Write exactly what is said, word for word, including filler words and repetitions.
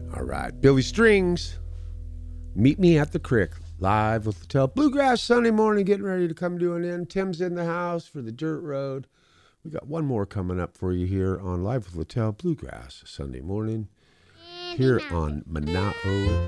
All right. Billy Strings, Meet Me at the Creek, live with Littell Bluegrass Sunday morning, getting ready to come to an end. Tim's in the house for the Dirt Road. We got one more coming up for you here on Live with Littell Bluegrass Sunday morning here on Manao